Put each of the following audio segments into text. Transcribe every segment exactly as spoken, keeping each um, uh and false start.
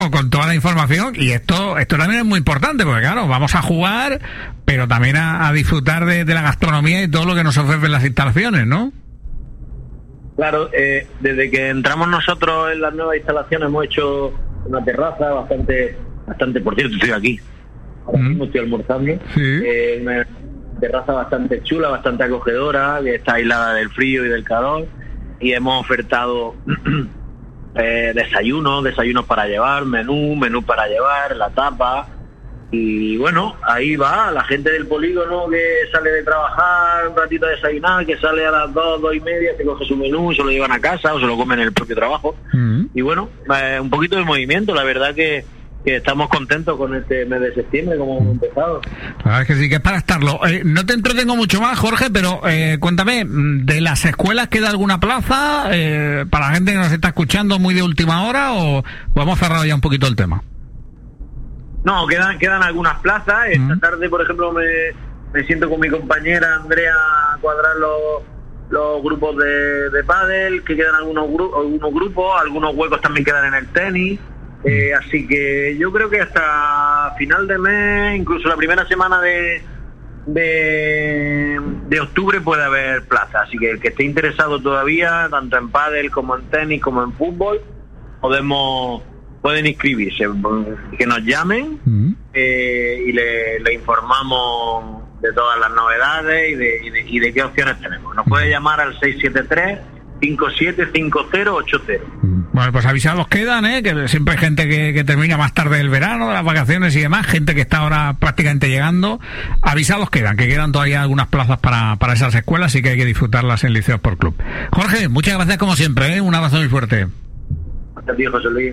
con, con toda la información, y esto esto también es muy importante, porque claro, vamos a jugar, pero también a, a disfrutar de, de la gastronomía y todo lo que nos ofrecen las instalaciones, ¿no? Claro, eh, desde que entramos nosotros en las nuevas instalaciones hemos hecho una terraza bastante, bastante, por cierto, estoy aquí, ahora mismo estoy almorzando, sí. eh, una terraza bastante chula, bastante acogedora, que está aislada del frío y del calor, y hemos ofertado eh, desayunos, desayunos para llevar, menú, menú para llevar, la tapa. Y bueno, ahí va la gente del polígono que sale de trabajar un ratito a desayunar, que sale a las dos, dos y media, se coge su menú, se lo llevan a casa o se lo comen en el propio trabajo. Mm. Y bueno, eh, un poquito de movimiento, la verdad que, que estamos contentos con este mes de septiembre, como hemos empezado. La verdad es que sí, que es para estarlo. Eh, no te entretengo mucho más, Jorge, pero eh, cuéntame, ¿de las escuelas queda alguna plaza eh, para la gente que nos está escuchando muy de última hora, o, o hemos cerrado ya un poquito el tema? No, quedan quedan algunas plazas. Esta uh-huh. tarde, por ejemplo, me, me siento con mi compañera Andrea a cuadrar los, los grupos de, de pádel, que quedan algunos, gru- algunos grupos, algunos huecos también quedan en el tenis. Eh, así que yo creo que hasta final de mes, incluso la primera semana de, de, de octubre puede haber plaza. Así que el que esté interesado todavía, tanto en pádel como en tenis como en fútbol, podemos... pueden inscribirse, que nos llamen uh-huh. eh, y le, le informamos de todas las novedades y de, y, de, y de qué opciones tenemos. Nos puede llamar al seis siete tres, cinco siete cinco cero ocho cero. Bueno, pues avisados quedan, ¿eh? Que siempre hay gente que, que termina más tarde del verano, de las vacaciones y demás, gente que está ahora prácticamente llegando. Avisados quedan, que quedan todavía algunas plazas para, para esas escuelas y que hay que disfrutarlas en Liceo Sport Club. Jorge, muchas gracias como siempre, ¿eh? Un abrazo muy fuerte. Hasta ti, José Luis.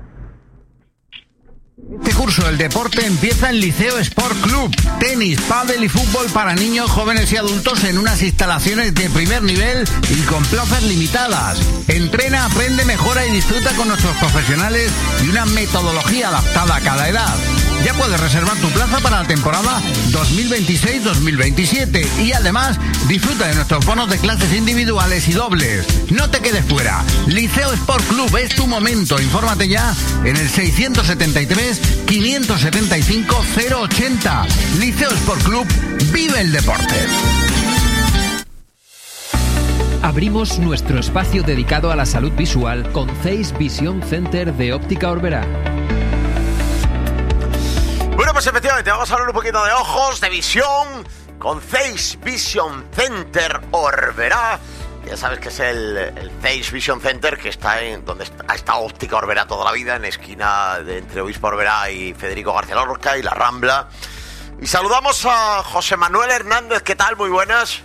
Este curso del deporte empieza en Liceo Sport Club. Tenis, pádel y fútbol para niños, jóvenes y adultos en unas instalaciones de primer nivel y con plazas limitadas. Entrena, aprende, mejora y disfruta con nuestros profesionales y una metodología adaptada a cada edad. Ya puedes reservar tu plaza para la temporada dos mil veintiséis dos mil veintisiete y además disfruta de nuestros bonos de clases individuales y dobles. No te quedes fuera. Liceo Sport Club es tu momento. Infórmate ya en el seiscientos setenta y tres, quinientos setenta y cinco, cero ochenta. Liceo Sport Club, vive el deporte. Abrimos nuestro espacio dedicado a la salud visual con Zeiss Vision Center de Óptica Orbera. Bueno, pues efectivamente, vamos a hablar un poquito de ojos, de visión, con Zeiss Vision Center Orbera. Ya sabes que es el, el Zeiss Vision Center, que está en donde ha estado Óptica Orbera toda la vida, en esquina de entre Obispo Orbera y Federico García Lorca y La Rambla. Y saludamos a José Manuel Hernández. ¿Qué tal? Muy buenas.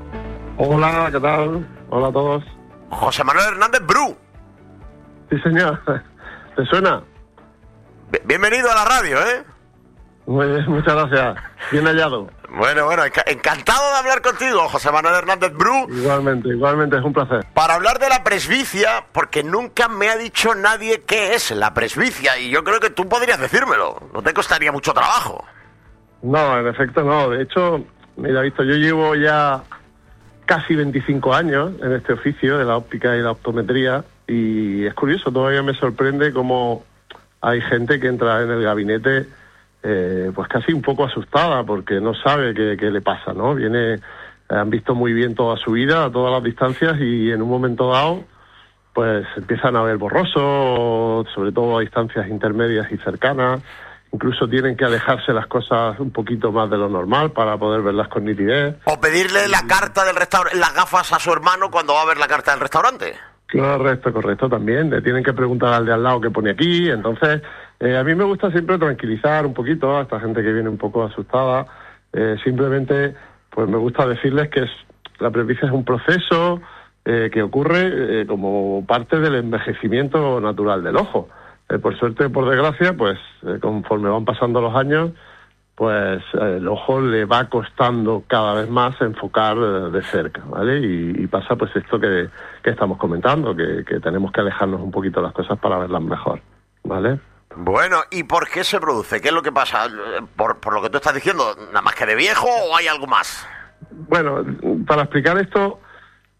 Hola, ¿qué tal? Hola a todos. José Manuel Hernández Bru. Sí, señor. ¿Te suena? Bienvenido a la radio, ¿eh? Muy bien, muchas gracias. Bien hallado. Bueno, bueno, encantado de hablar contigo, José Manuel Hernández Bru. Igualmente, igualmente, es un placer. Para hablar de la presbicia, porque nunca me ha dicho nadie qué es la presbicia, y yo creo que tú podrías decírmelo. No te costaría mucho trabajo. No, en efecto no. De hecho, mira, visto, yo llevo ya casi veinticinco años en este oficio de la óptica y la optometría, y es curioso, todavía me sorprende cómo hay gente que entra en el gabinete Eh, pues casi un poco asustada porque no sabe qué, qué le pasa, ¿no? Viene, eh, han visto muy bien toda su vida, a todas las distancias, y en un momento dado, pues empiezan a ver borroso, sobre todo a distancias intermedias y cercanas. Incluso tienen que alejarse las cosas un poquito más de lo normal para poder verlas con nitidez. O pedirle la carta del restaurante, las gafas a su hermano cuando va a ver la carta del restaurante. Correcto, correcto, también. Le tienen que preguntar al de al lado qué pone aquí. Entonces, eh, a mí me gusta siempre tranquilizar un poquito a esta gente que viene un poco asustada. Eh, simplemente, pues me gusta decirles que es, la presbicia es un proceso eh, que ocurre eh, como parte del envejecimiento natural del ojo. Eh, por suerte, por desgracia, pues eh, conforme van pasando los años, pues eh, el ojo le va costando cada vez más enfocar eh, de cerca, ¿vale? Y, y pasa pues esto que, que estamos comentando, que, que tenemos que alejarnos un poquito las cosas para verlas mejor, ¿vale? Bueno, ¿y por qué se produce? ¿Qué es lo que pasa? ¿Por, por lo que tú estás diciendo, nada más que de viejo o hay algo más? Bueno, para explicar esto,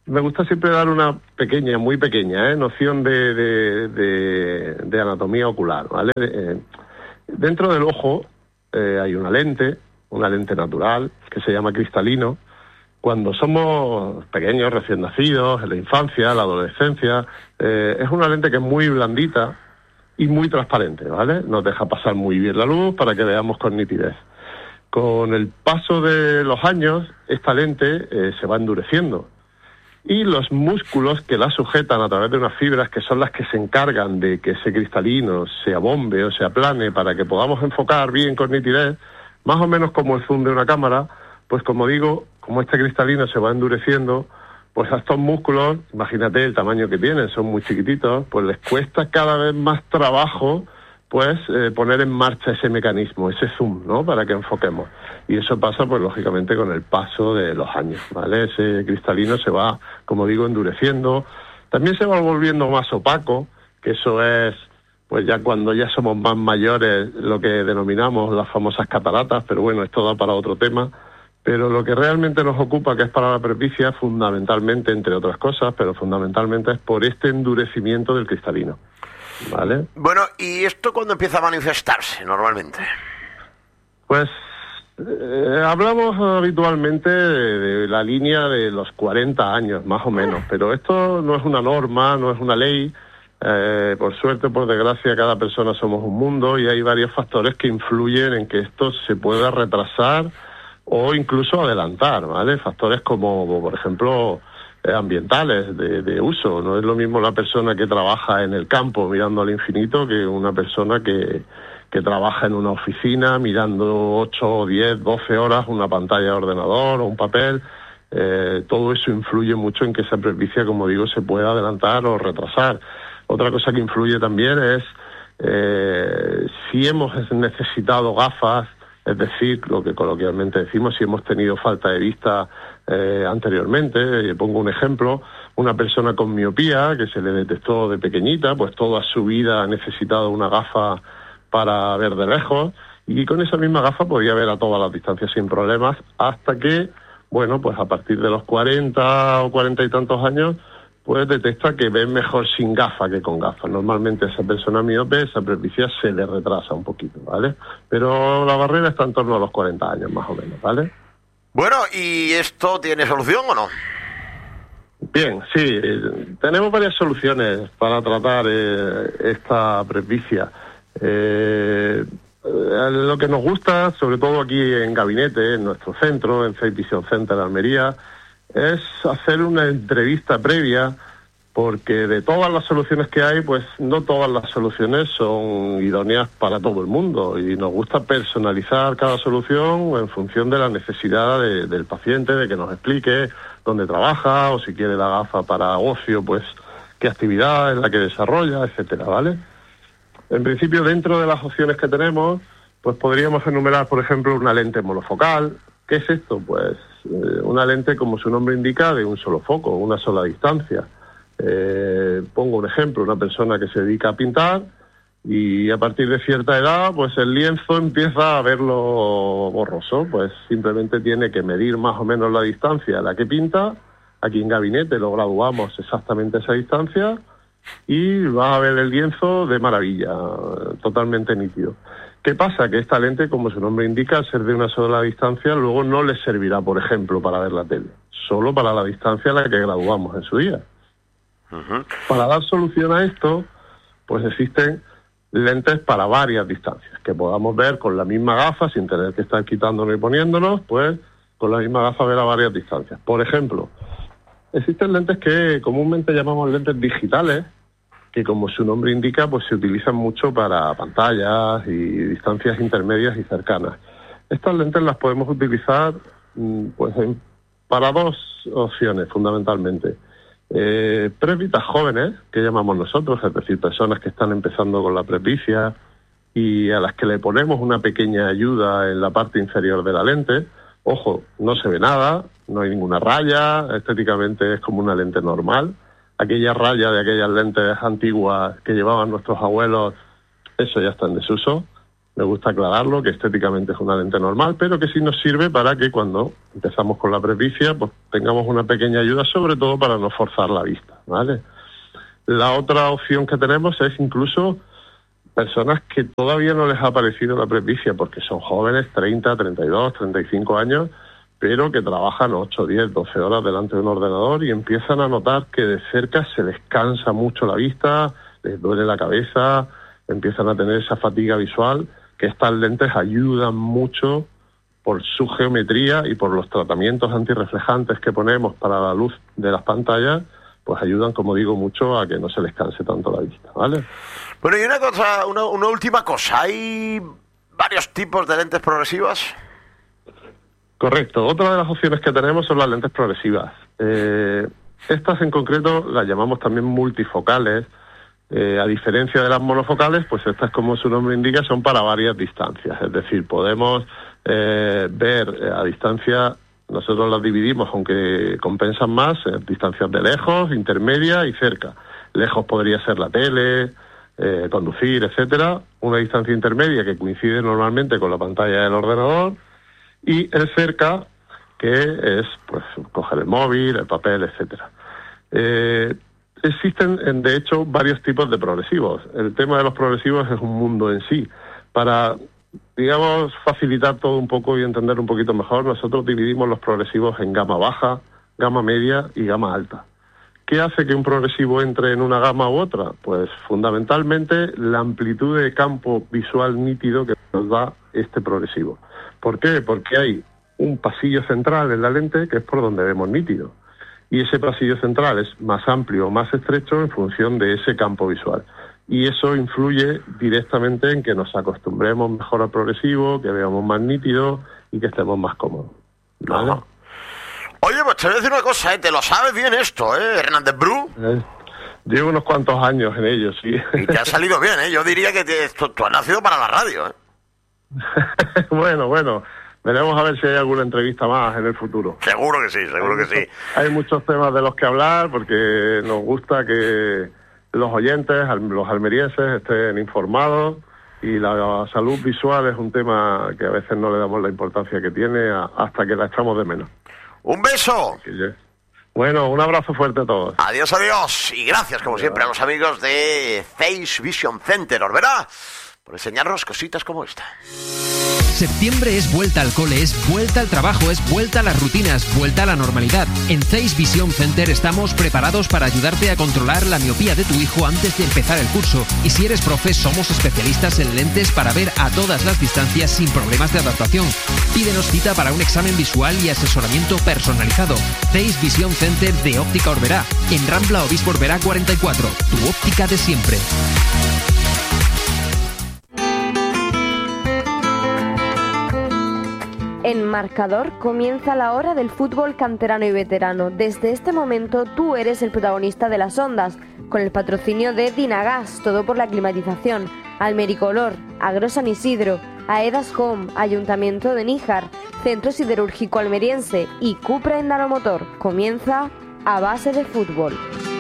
me gusta siempre dar una pequeña, muy pequeña, ¿eh? noción de, de, de, de anatomía ocular, ¿vale? Eh, dentro del ojo eh, hay una lente, una lente natural, que se llama cristalino. Cuando somos pequeños, recién nacidos, en la infancia, la adolescencia, eh, es una lente que es muy blandita y muy transparente, ¿vale? Nos deja pasar muy bien la luz para que veamos con nitidez. Con el paso de los años, esta lente eh, se va endureciendo y los músculos que la sujetan a través de unas fibras, que son las que se encargan de que ese cristalino se abombe o se aplane para que podamos enfocar bien con nitidez, más o menos como el zoom de una cámara, pues como digo, como este cristalino se va endureciendo, pues a estos músculos, imagínate el tamaño que tienen, son muy chiquititos, pues les cuesta cada vez más trabajo pues eh, poner en marcha ese mecanismo, ese zoom, ¿no?, para que enfoquemos. Y eso pasa, pues lógicamente, con el paso de los años, ¿vale? Ese cristalino se va, como digo, endureciendo. También se va volviendo más opaco, que eso es, pues ya cuando ya somos más mayores, lo que denominamos las famosas cataratas, pero bueno, esto da para otro tema. Pero lo que realmente nos ocupa, que es para la presbicia, fundamentalmente, entre otras cosas, pero fundamentalmente es por este endurecimiento del cristalino, ¿vale? Bueno, ¿y esto cuándo empieza a manifestarse normalmente? Pues eh, hablamos habitualmente de, de la línea de los cuarenta años, más o menos, pero esto no es una norma, no es una ley. Eh, por suerte, por desgracia, cada persona somos un mundo y hay varios factores que influyen en que esto se pueda retrasar o incluso adelantar, ¿vale? Factores como, por ejemplo, eh, ambientales, de, de uso. No es lo mismo la persona que trabaja en el campo mirando al infinito que una persona que, que trabaja en una oficina mirando ocho, diez, doce horas una pantalla de ordenador o un papel. Eh, todo eso influye mucho en que esa presbicia, como digo, se pueda adelantar o retrasar. Otra cosa que influye también es eh, si hemos necesitado gafas, es decir, lo que coloquialmente decimos, si hemos tenido falta de vista eh, anteriormente. Eh, pongo un ejemplo, una persona con miopía que se le detectó de pequeñita, pues toda su vida ha necesitado una gafa para ver de lejos, y con esa misma gafa podía ver a todas las distancias sin problemas, hasta que, bueno, pues a partir de los cuarenta o cuarenta y tantos años, pues detecta que ve mejor sin gafa que con gafas. Normalmente esa persona miope, esa presbicia se le retrasa un poquito, ¿vale? Pero la barrera está en torno a los cuarenta años, más o menos, ¿vale? Bueno, ¿y esto tiene solución o no? Bien, sí, eh, tenemos varias soluciones para tratar eh, esta presbicia. Eh, eh, lo que nos gusta, sobre todo aquí en Gabinete, en nuestro centro, en Face Vision Center de Almería, es hacer una entrevista previa, porque de todas las soluciones que hay, pues no todas las soluciones son idóneas para todo el mundo, y nos gusta personalizar cada solución en función de la necesidad de, del paciente, de que nos explique dónde trabaja, o si quiere la gafa para ocio, pues qué actividad es la que desarrolla, etcétera, ¿vale? En principio, dentro de las opciones que tenemos, pues podríamos enumerar, por ejemplo, una lente monofocal. ¿Qué es esto? Pues eh, una lente, como su nombre indica, de un solo foco, una sola distancia. Eh, pongo un ejemplo, una persona que se dedica a pintar y a partir de cierta edad, pues el lienzo empieza a verlo borroso, pues simplemente tiene que medir más o menos la distancia a la que pinta. Aquí en Gabinete lo graduamos exactamente esa distancia y va a ver el lienzo de maravilla, totalmente nítido. ¿Qué pasa? Que esta lente, como su nombre indica, al ser de una sola distancia, luego no le servirá, por ejemplo, para ver la tele, solo para la distancia a la que graduamos en su día. Uh-huh. Para dar solución a esto, pues existen lentes para varias distancias, que podamos ver con la misma gafa, sin tener que estar quitándonos y poniéndonos, pues con la misma gafa ver a varias distancias. Por ejemplo, existen lentes que comúnmente llamamos lentes digitales, que como su nombre indica, pues se utilizan mucho para pantallas y distancias intermedias y cercanas. Estas lentes las podemos utilizar pues en, para dos opciones, fundamentalmente. Eh, presbitas jóvenes, que llamamos nosotros, es decir, personas que están empezando con la presbicia y a las que le ponemos una pequeña ayuda en la parte inferior de la lente. Ojo, no se ve nada, no hay ninguna raya, estéticamente es como una lente normal. Aquella raya de aquellas lentes antiguas que llevaban nuestros abuelos, eso ya está en desuso. Me gusta aclararlo, que estéticamente es una lente normal, pero que sí nos sirve para que cuando empezamos con la presbicia, pues tengamos una pequeña ayuda, sobre todo para no forzar la vista, ¿vale? La otra opción que tenemos es incluso personas que todavía no les ha aparecido la presbicia, porque son jóvenes, treinta, treinta y dos, treinta y cinco años, pero que trabajan ocho, diez, doce horas delante de un ordenador y empiezan a notar que de cerca se les cansa mucho la vista, les duele la cabeza, empiezan a tener esa fatiga visual, que estas lentes ayudan mucho por su geometría y por los tratamientos antirreflejantes que ponemos para la luz de las pantallas, pues ayudan, como digo, mucho a que no se les canse tanto la vista, ¿vale? Bueno, y una cosa, una, una última cosa, ¿hay varios tipos de lentes progresivas? Correcto. Otra de las opciones que tenemos son las lentes progresivas. Eh, estas en concreto las llamamos también multifocales. Eh, a diferencia de las monofocales, pues estas, como su nombre indica, son para varias distancias. Es decir, podemos eh, ver eh, a distancia, nosotros las dividimos, aunque compensan más, en distancias de lejos, intermedia y cerca. Lejos podría ser la tele, eh, conducir, etcétera. Una distancia intermedia que coincide normalmente con la pantalla del ordenador. Y el cerca, que es pues coger el móvil, el papel, etcétera. Eh, existen, de hecho, varios tipos de progresivos. El tema de los progresivos es un mundo en sí. Para, digamos, facilitar todo un poco y entender un poquito mejor, nosotros dividimos los progresivos en gama baja, gama media y gama alta. ¿Qué hace que un progresivo entre en una gama u otra? Pues fundamentalmente la amplitud de campo visual nítido que nos da este progresivo. ¿Por qué? Porque hay un pasillo central en la lente que es por donde vemos nítido. Y ese pasillo central es más amplio o más estrecho en función de ese campo visual. Y eso influye directamente en que nos acostumbremos mejor al progresivo, que veamos más nítido y que estemos más cómodos, ¿vale? Ajá. Oye, pues te voy a decir una cosa, ¿eh? Te lo sabes bien esto, ¿eh, Hernández Bru? Eh, llevo unos cuantos años en ello, sí. Y te ha salido bien, ¿eh? Yo diría que te, tú, tú has nacido para la radio, ¿eh? bueno, bueno, veremos a ver si hay alguna entrevista más en el futuro. Seguro que sí, seguro que sí. Hay muchos temas de los que hablar porque nos gusta que los oyentes, los almerienses, estén informados, y la salud visual es un tema que a veces no le damos la importancia que tiene hasta que la echamos de menos. ¡Un beso! Bueno, un abrazo fuerte a todos. Adiós, adiós. Y gracias, como siempre, a los amigos de Face Vision Center, ¿verdad? Por enseñarnos cositas como esta. Septiembre es vuelta al cole, es vuelta al trabajo, es vuelta a las rutinas, vuelta a la normalidad. En Face Vision Center estamos preparados para ayudarte a controlar la miopía de tu hijo antes de empezar el curso. Y si eres profe, somos especialistas en lentes para ver a todas las distancias sin problemas de adaptación. Pídenos cita para un examen visual y asesoramiento personalizado. Face Vision Center de Óptica Orbera, en Rambla Obispo Orbera cuarenta y cuatro, tu óptica de siempre. En Marcador comienza la hora del fútbol canterano y veterano. Desde este momento tú eres el protagonista de las ondas, con el patrocinio de Dinagas, todo por la climatización, Almericolor, Agro San Isidro, Aedas Home, Ayuntamiento de Níjar, Centro Siderúrgico Almeriense y Cupra Endaro Motor. Comienza A Base de Fútbol.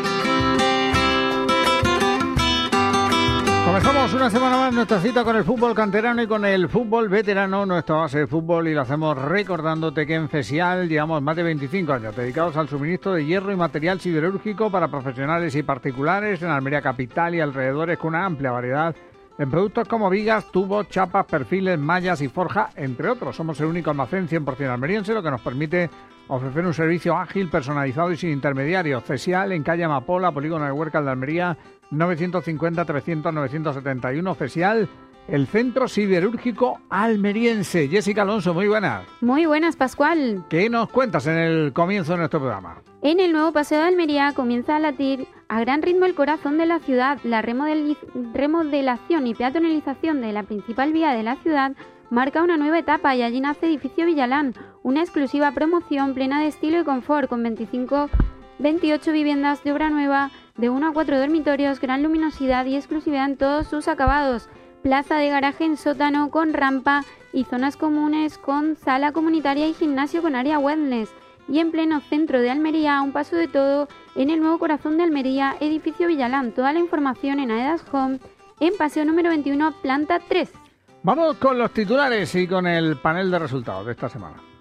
Comenzamos una semana más nuestra cita con el fútbol canterano y con el fútbol veterano, nuestra base de fútbol, y lo hacemos recordándote que en FESIAL llevamos más de veinticinco años dedicados al suministro de hierro y material siderúrgico para profesionales y particulares en Almería capital y alrededores, con una amplia variedad en productos como vigas, tubos, chapas, perfiles, mallas y forja, entre otros. Somos el único almacén cien por ciento almeriense, lo que nos permite ofrecer un servicio ágil, personalizado y sin intermediarios. FESIAL en calle Amapola, Polígono de Huércal de Almería, novecientos cincuenta, trescientos, novecientos setenta y uno. FESIAL, el Centro Siderúrgico Almeriense. Jessica Alonso, muy buenas. Muy buenas, Pascual. ¿Qué nos cuentas en el comienzo de nuestro programa? En el nuevo Paseo de Almería comienza a latir a gran ritmo el corazón de la ciudad. La remodel- remodelación y peatonalización de la principal vía de la ciudad marca una nueva etapa, y allí nace Edificio Villalán, una exclusiva promoción plena de estilo y confort, con veinticinco, veintiocho viviendas de obra nueva, de uno a cuatro dormitorios, gran luminosidad y exclusividad en todos sus acabados, plaza de garaje en sótano con rampa y zonas comunes con sala comunitaria y gimnasio con área wellness. Y en pleno centro de Almería, a un paso de todo, en el nuevo corazón de Almería, Edificio Villalán. Toda la información en Aedas Home, en Paseo número veintiuno, planta tres. Vamos con los titulares y con el panel de resultados de esta semana.